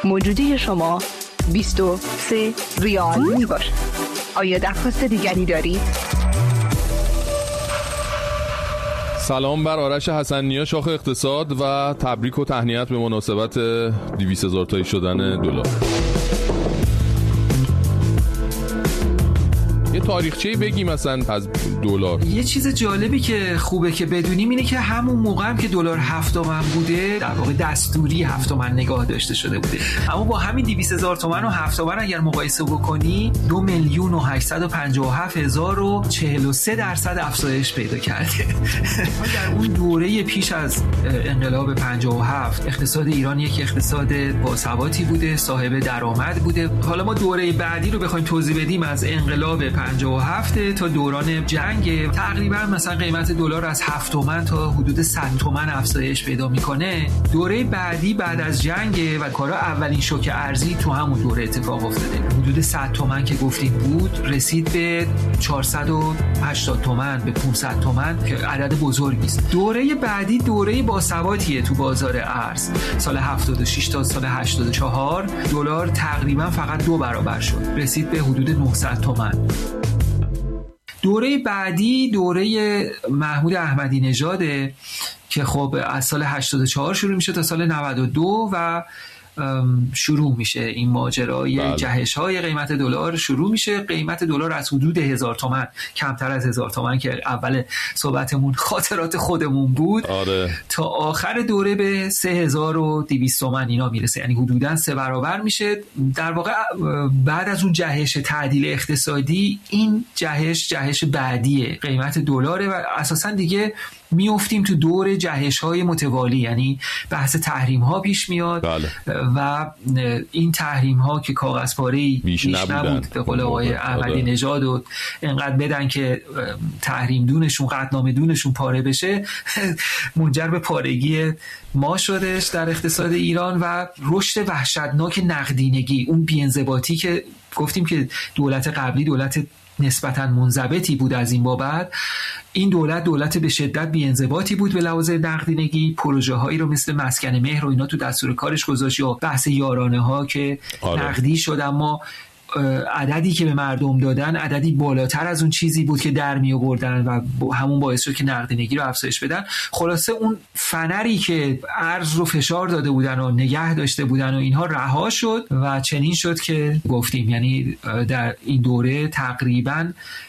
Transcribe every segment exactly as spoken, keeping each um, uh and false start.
موجودی شما بیست و سه ریال می باشد. آیا درخواست دیگری دارید؟ سلام بر آرش حسن‌نیا، شاخ اقتصاد، و تبریک و تهنیت به مناسبت دویست هزار تایی شدن دلار. یه تاریخچه‌ای بگیم مثلا از دلار. یه چیز جالبی که خوبه که بدونیم اینه که همون موقع هم که دلار هفت تومن بوده، در واقع دستوری هفت تومن نگاه داشته شده بوده، اما با همین دویست هزار تومن و هفت تومن اگر مقایسه بکنی دو میلیون و هشتصد و پنجاه و هفت هزار و چهل و سه درصد افزایش پیدا کرده. در اون دوره پیش از انقلاب پنجاه و هفت اقتصاد ایران یک اقتصاد باثباتی بوده، صاحب درآمد بوده. حالا ما دوره بعدی رو بخوایم توضیح بدیم، از انقلاب پنجاه و هفت تا دوران جنگ، تقریبا مثلا قیمت دلار از هفت تومن تا حدود صد تومن افزایش پیدا میکنه. دوره بعدی بعد از جنگ و کارا اولین شوک ارزی تو همون دوره اتفاق افتاده. حدود صد تومن که گفتیم بود، رسید به چهارصد و هشتاد تومن، به پانصد تومن که عدد بزرگی است. دوره بعدی دوره باثباتیه تو بازار ارز. سال هفتاد و شش تا سال هشتاد و چهار دلار تقریبا فقط دو برابر شد، رسید به حدود نهصد تومن. دوره بعدی دوره محمود احمدی نژاده که خب از سال هشتاد و چهار شروع میشه تا سال نود و دو و شروع میشه این ماجرای بله. جهش های قیمت دلار شروع میشه. قیمت دلار از حدود هزار تومن، کمتر از هزار تومن که اول صحبتمون خاطرات خودمون بود، آره. تا آخر دوره به سه هزار و دویست تومن اینا میرسه، یعنی حدوداً سه برابر میشه. در واقع بعد از اون جهش تعدیل اقتصادی، این جهش جهش بعدیه قیمت دلاره و اساساً دیگه میافتیم تو دور جهش های متوالی، یعنی بحث تحریم ها پیش میاد بله. و این تحریم ها که کاغذ پاره‌ای بیش نبود به قول آقای احمدی نژاد و انقدر بدن که تحریم دونشون قطعنامه دونشون پاره بشه، منجر به پارگی ما شدش در اقتصاد ایران و رشد وحشتناک نقدینگی، اون بی‌انضباطی که گفتیم که دولت قبلی دولت نسبتاً منضبطی بود، از این بابت این دولت دولت به شدت بی‌انضباطی بود به لحاظ نقدینگی. پروژه هایی رو مثل مسکن مهر و اینا تو دستور کارش گذاشت، یا بحث یارانه ها که آره. نقدی شد، اما عددی که به مردم دادن عددی بالاتر از اون چیزی بود که در می آوردن و همون باعث شد که نقدینگی رو افزایش بدن. خلاصه اون فنری که ارز رو فشار داده بودن و نگه داشته بودن و اینها رها شد و چنین شد که گفتیم، یعنی در این دوره تقریباً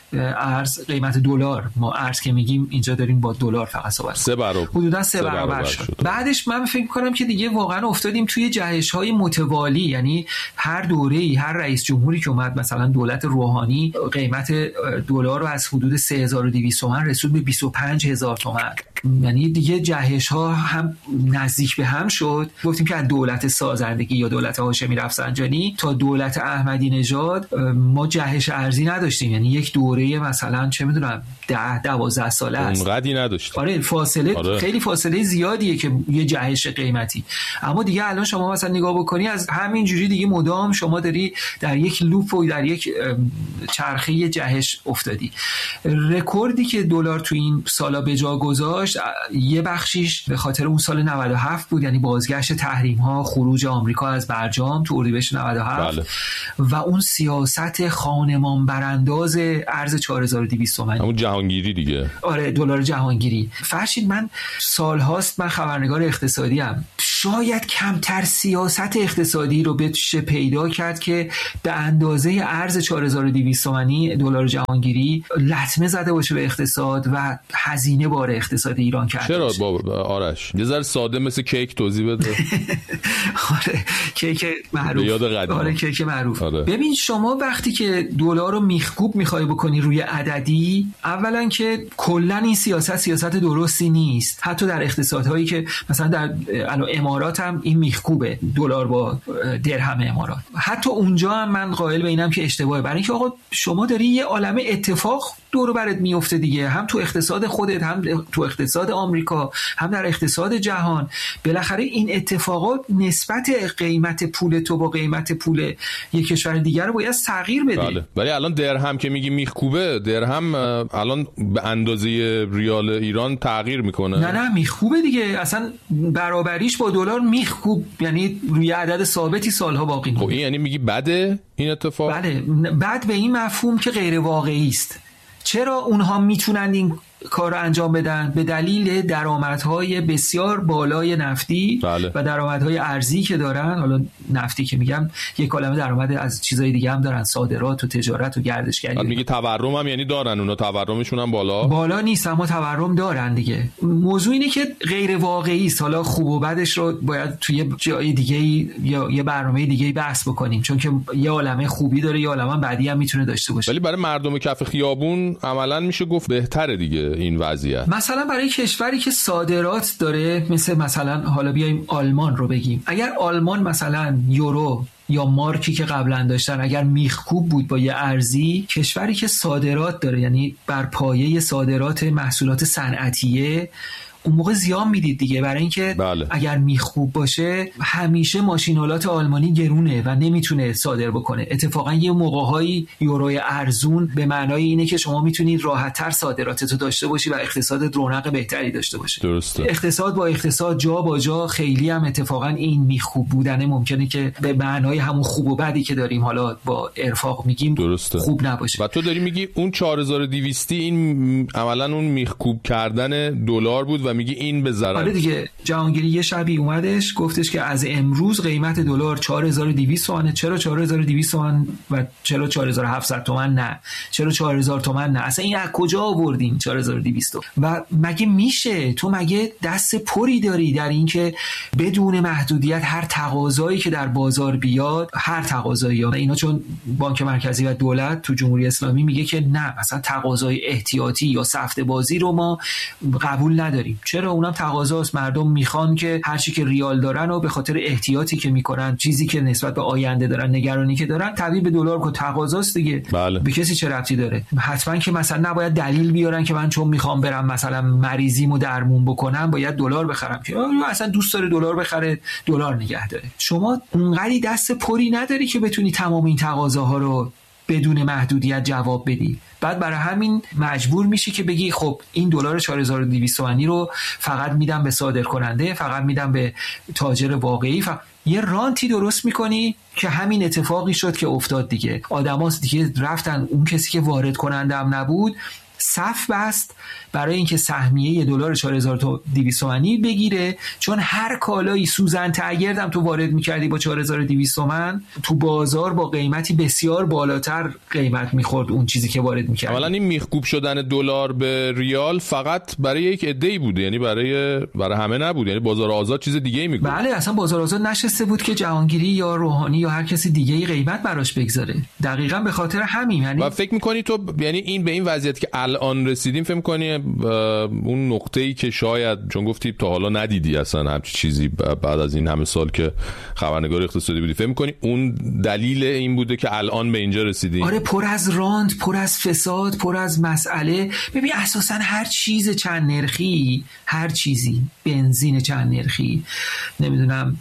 ارز قیمت دلار، ما ارز که میگیم اینجا داریم با دلار فقط صحبت سه برابر حدودا سه, سه برابر, برابر شد. شد. بعدش من فکر کنم که دیگه واقعا افتادیم توی جهش‌های متوالی، یعنی هر دوره‌ای هر رئیس جمهوری که اومد، مثلا دولت روحانی قیمت دلار رو از حدود سه هزار و دویست تومان رسید به بیست و پنج هزار تومان، یعنی دیگه جهش‌ها هم نزدیک به هم شد. گفتیم که از دولت سازندگی یا دولت هاشمی رفسنجانی تا دولت احمدی نژاد ما جهش ارزی نداشتیم، یعنی یک دوره مثلا چه میدونم ده دوازده ساله است، اونقدی نداشت. آره فاصله آره. خیلی فاصله زیادیه که یه جهش قیمتی. اما دیگه الان شما مثلا نگاه بکنی از همین جوری دیگه مدام شما داری در یک لوپ و در یک چرخه جهش افتادی. رکوردی که دلار تو این سالا به جا گذاشت یه بخشیش به خاطر اون سال نود و هفت بود، یعنی بازگشت تحریم ها، خروج آمریکا از برجام تو اردیبهشت نود و هفت بله. و اون سیاست خانمان برانداز ارز چهار هزار و دویست تومانی، همون جهانگیری دیگه. آره دلار جهانگیری. فرشید من سال هاست من خبرنگار اقتصادی ام، شاید کمتر سیاست اقتصادی رو بشه پیدا کرد که به اندازه ارز چهار هزار و دویست تومانی دلار جهانگیری لطمه زده باشه به اقتصاد و هزینه بار اقتصاد ایران کرده. چرا بابا آرش یه ذره ساده مثل کیک توضیح بده. آره کیک معروف، یاد قدیم. آره کیک معروف. آره. ببین شما وقتی که دلار رو میخکوب میخوای بکنی روی عددی، اولا که کلا این سیاست سیاست درستی نیست. حتی در اقتصادهایی که مثلا در الان امارات هم این میخکوبه دلار با درهم امارات، حتی اونجا هم من قائل به اینم که اشتباهه، برای اینکه آقا شما داری یه عالمه اتفاق دور برت میفته دیگه، هم تو اقتصاد خودت، هم تو اقتصاد آمریکا، هم در اقتصاد جهان. بالاخره این اتفاقات نسبت قیمت پول تو با قیمت پول یک کشور دیگر رو باید تغییر بده. بله. ولی الان درهم که میگی میخکوبه، درهم الان به اندازه ریال ایران تغییر میکنه. نه نه میخکوبه دیگه، اصلا برابریش با دلار میخکوب، یعنی روی عدد ثابتی سالها باقی میمونه. خب این یعنی میگی بده این اتفاق؟ بله، بد به این مفهوم که غیر واقعی است. چرا اونها میتونن این کار رو انجام بدن؟ به دلیل درآمدهای بسیار بالای نفتی بله. و درآمدهای ارزی که دارن. حالا نفتی که میگم یک کلمه درآمد از چیزای دیگه هم دارن، صادرات و تجارت و گردشگری. میگه تورم هم یعنی دارن اونا، تورمشون هم بالا بالا نیست اما تورم دارن دیگه. موضوع اینه که غیر واقعی است. حالا خوب و بدش رو باید توی جای دیگه یا یه برنامه دیگه بحث بکنیم، چون که یه عالمه خوبی داره، یه عالمه بدی هم میتونه داشته باشه. ولی برای مردم کف خیابون عملاً میشه گفت بهتره دیگه این وضعیت. مثلا برای کشوری که صادرات داره، مثل مثلا حالا بیایم آلمان رو بگیم، اگر آلمان مثلا یورو یا مارکی که قبلا داشتن اگر میخکوب بود با یه ارزی، کشوری که صادرات داره یعنی بر پایه صادرات محصولات صنعتیه، اون موقع زیان میدید دیگه، برای اینکه بله. اگر میخکوب باشه همیشه ماشینالات آلمانی گرونه و نمیتونه صادر بکنه. اتفاقا یه موقع‌هایی یوروی ارزون به معنای اینه که شما میتونید راحت‌تر صادراتتو داشته باشی و اقتصاد رونق بهتری داشته باشه. درسته. اقتصاد با اقتصاد جا با جا خیلی هم اتفاقا این میخکوب بودنه ممکنه که به معنای همون خوب و بدی که داریم حالا با ارفاق میگیم درسته. خوب نباشه. و تو داری میگی اون چهار هزار و دویست این عملاً اون میخکوب کردن دلار بود و میگی این به ضرر. آره دیگه، جهانگیری یه شبی اومدش گفتش که از امروز قیمت دلار چهار هزار و دویست تومانه. چرا چهار هزار و دویست تومان و چرا چهار هزار و هفتصد تومان نه؟ چرا چهار هزار تومان نه؟ اصلا این از کجا آوردین چهار هزار و دویست؟ و مگه میشه؟ تو مگه دست پری داری در این که بدون محدودیت هر تقاضایی که در بازار بیاد، هر تقاضایی، اینا چون بانک مرکزی و دولت تو جمهوری اسلامی میگه که نه، مثلا تقاضای احتیاطی یا سفته بازی رو ما قبول نداریم. چرا؟ اونم تقاضاست، مردم میخوان که هر چی که ریال دارن و به خاطر احتیاطی که میکنن، چیزی که نسبت به آینده دارن، نگرانی که دارن، تبدیل به دلار کو، تقاضاست دیگه. بله. به کسی چه ربطی داره؟ حتما که مثلا نباید دلیل بیارن که من چون میخوام برم مثلا مریضیمو درمون بکنم باید دلار بخرم، که اصلا دوست داره دلار بخره دلار نگه داره. شما اونقدی دست پری نداری که بتونی تمام این تقاضاها رو بدون محدودیت جواب بدی. بعد برای همین مجبور میشی که بگی خب این دلار چهار هزار و دویست تومانی رو فقط میدم به صادر کننده، فقط میدم به تاجر واقعی. فقط یه رانتی درست میکنی که همین اتفاقی شد که افتاد دیگه. آدما دیگه رفتن، اون کسی که وارد کننده هم نبود صف بست برای اینکه سهمیه دلار چهار هزار و دویست تومانی بگیره، چون هر کالایی سوزن تگردم تو وارد میکردی با چهار هزار و دویست تومان، تو بازار با قیمتی بسیار بالاتر قیمت میخورد اون چیزی که وارد میکردی. اولا این میخکوب شدن دلار به ریال فقط برای یک عده‌ای بوده، یعنی برای برای همه نبود، یعنی بازار آزاد چیز دیگه‌ای میگه. بله، اصلا بازار آزاد نشسته بود که جهانگیری یا روحانی یا هر کسی دیگه‌ای قیمت براش بگذاره. دقیقاً به خاطر همین. یعنی و فکر می‌کنی تو یعنی این به این وضعیت که الان رسیدیم، فکر می‌کنی اون نقطه‌ای که شاید چون گفتی تا حالا ندیدی اصلا همچین چیزی بعد از این همه سال که خبرنگار اقتصادی بودی، فکر می‌کنی اون دلیل این بوده که الان به اینجا رسیدیم؟ آره، پر از راند، پر از فساد، پر از مسئله. ببین اساساً هر چیز چند نرخی، هر چیزی، بنزین چند نرخی، نمیدونم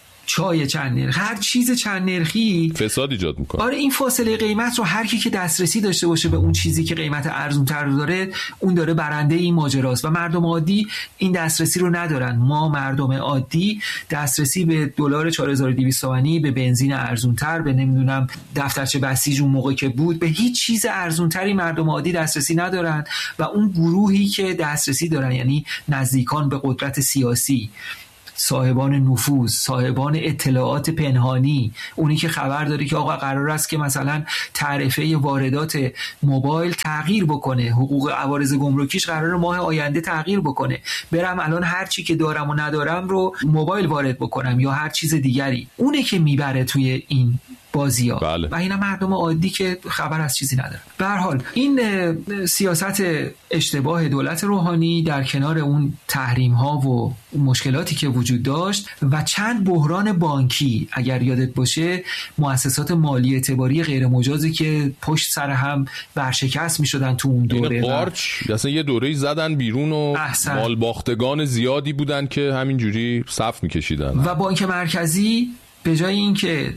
چای چند نرخ، هر چیز چند نرخی فساد ایجاد میکنه. آره، این فاصله قیمت رو هر کی که دسترسی داشته باشه به اون چیزی که قیمت ارزان‌تر داره، اون داره برنده این ماجراست و مردم عادی این دسترسی رو ندارن. ما مردم عادی دسترسی به دلار چهار هزار و دویست تومانی، به بنزین ارزان‌تر، به نمیدونم دفترچه بسیج اون موقع که بود، به هیچ چیز ارزان‌تری مردم عادی دسترسی ندارن و اون گروهی که دسترسی دارن، یعنی نزدیکان به قدرت سیاسی، صاحبان نفوذ، صاحبان اطلاعات پنهانی، اونی که خبر داره که آقا قرار است که مثلا تعرفه واردات موبایل تغییر بکنه، حقوق عوارض گمرکیش قرار ماه آینده تغییر بکنه، برم الان هر چی که دارم و ندارم رو موبایل وارد بکنم یا هر چیز دیگری، اونه که میبره توی این بازی‌ها بله. و اینا مردم عادی که خبر از چیزی ندارن. به هر حال این سیاست اشتباه دولت روحانی در کنار اون تحریم‌ها و مشکلاتی که وجود داشت و چند بحران بانکی، اگر یادت باشه مؤسسات مالی اعتباری غیر مجازی که پشت سر هم ورشکست می‌شدن تو اون دوره، قارچ اصلا یه دوره‌ای زدن بیرون و احسن. مال باختگان زیادی بودن که همینجوری صف می‌کشیدن و بانک مرکزی به جای اینکه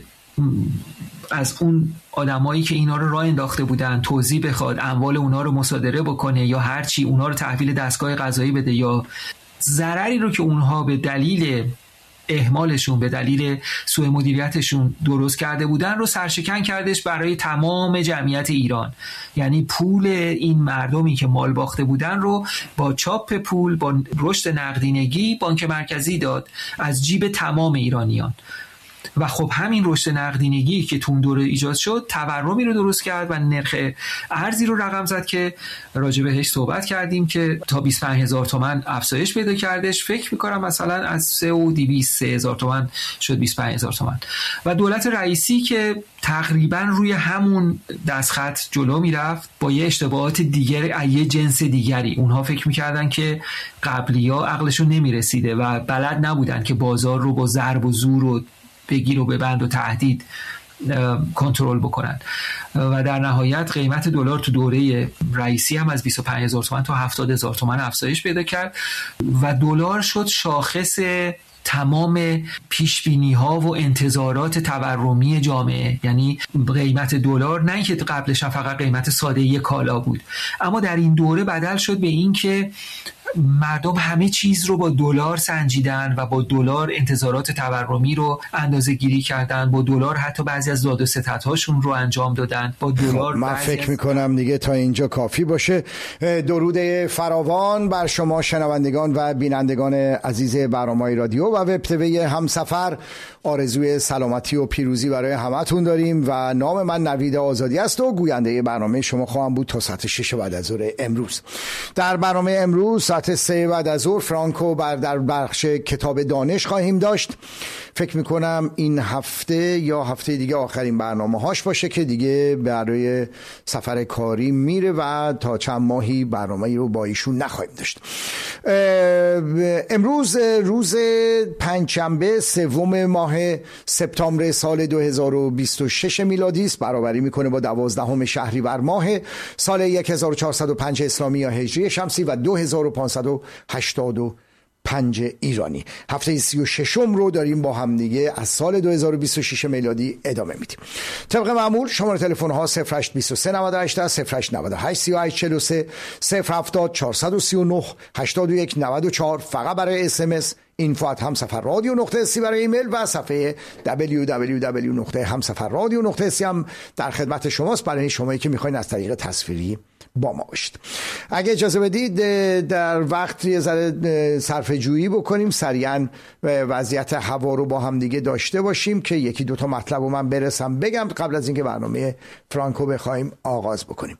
از اون آدمایی که اینا رو راه انداخته بودن توضیح بخواد، اموال اونا رو مصادره بکنه یا هر چی اونا رو تحویل دستگاه قضایی بده یا ضرری رو که اونها به دلیل اهمالشون به دلیل سوء مدیریتشون درست کرده بودن رو سرشکن کردش برای تمام جمعیت ایران. یعنی پول این مردمی که مال باخته بودن رو با چاپ پول، با رشد نقدینگی بانک مرکزی داد از جیب تمام ایرانیان. و خب همین رشد نقدینگی که تو اون دوره ایجاد شد تورمی رو درست کرد و نرخ ارزی رو رقم زد که راجع بهش صحبت کردیم که تا بیست و پنج هزار تومان افزایش پیدا کردش. فکر می‌کنم مثلا از سه و دویست هزار تومان شد بیست و پنج هزار تومان. و دولت رئیسی که تقریبا روی همون دستخط جلو میرفت با یه اشتباهات دیگر یه جنس دیگری. اونها فکر می‌کردن که قبلی‌ها عقلشون نمی‌رسیده و بلد نبودن که بازار رو با ضرب و زور و بگیر و ببند و تهدید کنترل بکنن و در نهایت قیمت دلار تو دوره رئیسی هم از بیست و پنج هزار تومان تا هفتاد هزار تومان افزایش پیدا کرد و دلار شد شاخص تمام پیشبینی‌ها و انتظارات تورمی جامعه. یعنی قیمت دلار نه اینکه قبلش فقط قیمت ساده یک کالا بود، اما در این دوره بدل شد به این که مردم همه چیز رو با دلار سنجیدن و با دلار انتظارات تورمی رو اندازه گیری کردن، با دلار حتی بعضی از داد و ستدهاشون رو انجام دادن با دلار. من فکر میکنم دیگه تا اینجا کافی باشه. درود فراوان بر شما شنوندگان و بینندگان عزیز برنامه‌های رادیو و وب تیوی همسفر. آرزوی سلامتی و پیروزی برای همتون داریم و نام من نوید آزادی است و گوینده برنامه شما خواهم بود تا ساعت شش بعد از ظهر امروز. در برنامه امروز ساعت سه بعد از ظهر فرانکو بر در بخش کتاب دانش خواهیم داشت. فکر میکنم این هفته یا هفته دیگه آخرین برنامه هاش باشه که دیگه برای سفر کاری میره و تا چند ماهی برنامه رو با ایشون نخواهیم داشت. امروز روز پنجشنبه سوم ماه سپتامبر سال دو هزار و بیست و شش میلادی است. برابری میکنه با دوازدهم شهریور ماه سال هزار و چهارصد و پنج اسلامی یا هجری شمسی و دو هزار و پانصد و هشتاد و پنج ایرانی. هفته سی و ششم رو داریم با هم دیگه از سال دو هزار و بیست و شش میلادی ادامه میدیم. طبق معمول شماره تلفن ها صفر هشت دو سه نود و هشت صفر هشت نود و هشت سی و هشت چهل و سه صفر هفتاد چهارصد و سی و نه هشتاد و یک نود و چهار فقط برای اس ام اس اینفو ات همسفر رادیو نقطه سی برای ایمیل و صفحه دبلیو دبلیو دبلیو نقطه همسفر رادیو نقطه سی هم در خدمت شماست برای شمایی که میخواین از طریق تصویری با ما باشید. اگه اجازه بدید در وقت یه ذره صرفه جویی بکنیم، سریعا وضعیت هوا رو با هم دیگه داشته باشیم که یکی دوتا مطلب رو من برسم بگم قبل از اینکه برنامه فرانکو بخوایم آغاز بکنیم.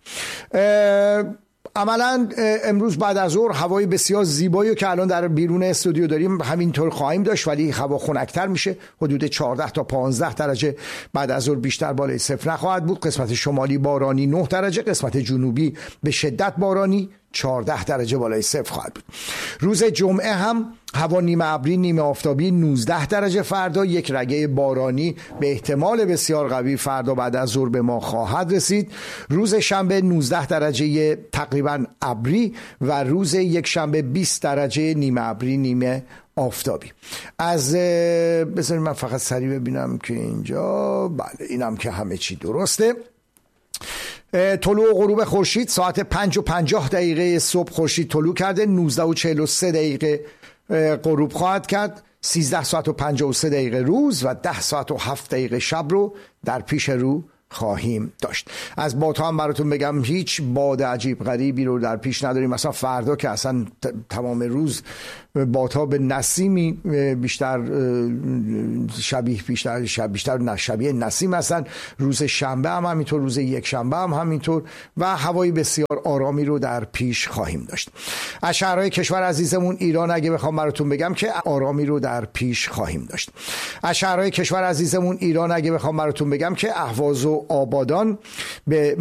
عملا امروز بعد از ظهر هوای بسیار زیبایی که الان در بیرون استودیو داریم همینطور خواهیم داشت، ولی هوا خنک‌تر میشه. حدود چهارده تا پانزده درجه بعد از ظهر بیشتر بالای صفر نخواهد بود. قسمت شمالی بارانی نه درجه، قسمت جنوبی به شدت بارانی چهارده درجه بالای صفر خواهد بود. روز جمعه هم هوا نیمه ابری نیمه آفتابی نوزده درجه، فردا یک رگه بارانی به احتمال بسیار قوی فردا بعد از ظهر به ما خواهد رسید. روز شنبه نوزده درجه تقریبا ابری و روز یک شنبه بیست درجه نیمه ابری نیمه آفتابی. از بذارید من فقط سریع ببینم که اینجا بله اینم که همه چی درسته. طلوع و غروب خورشید ساعت پنج و پنجاه دقیقه صبح خورشید طلوع کرده، نوزده و چهل و سه دقیقه غروب خواهد کرد. سیزده ساعت و پنجاه و سه دقیقه روز و ده ساعت و هفت دقیقه شب رو در پیش رو خواهیم داشت. از بادها هم براتون بگم هیچ باد عجیب غریبی رو در پیش نداریم. مثلا فردا که اصلا تمام روز بادها به نسیمی بیشتر شبیه بیشتر شب بیشتر شبیه نسیم هستن. روز شنبه هم همینطور، روز یک شنبه هم همینطور و هوای بسیار آرامی رو در پیش خواهیم داشت. از شهرهای کشور عزیزمون ایران اگه بخوام براتون بگم که آرامی رو در پیش خواهیم داشت. از شهرهای کشور عزیزمون ایران اگه بخوام براتون بگم که اهواز و آبادان به